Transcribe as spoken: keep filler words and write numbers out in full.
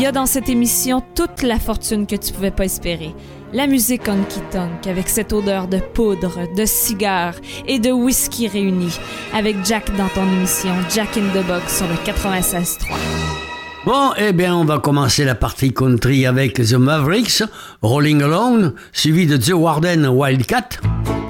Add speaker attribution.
Speaker 1: y a dans cette émission toute la fortune que tu pouvais pas espérer. La musique honky-tonk avec cette odeur de poudre, de cigare et de whisky réunis. Avec Jack dans ton émission Jack in the Box sur le quatre-vingt-seize trois.
Speaker 2: Bon, eh bien, on va commencer la partie country avec The Mavericks, Rolling Alone, suivi de The Warden Wildcat.